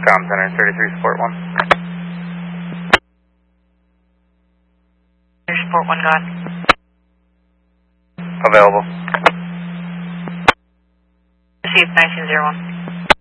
Com Center 33 Support 1. Support 1 gone. Available. Received 1901.